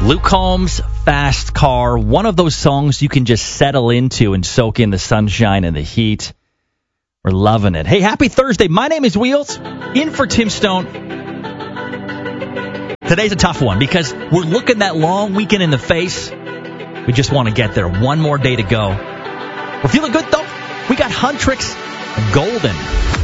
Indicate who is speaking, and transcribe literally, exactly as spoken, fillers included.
Speaker 1: Luke Combs, Fast Car, one of those songs you can just settle into and soak in the sunshine and the heat. We're loving it. Hey, happy Thursday. My name is Wheels, in for Tim Stone. Today's a tough one because we're looking that long weekend in the face. We just want to get there. One more day to go. We're feeling good, though. We got Huntrix Golden.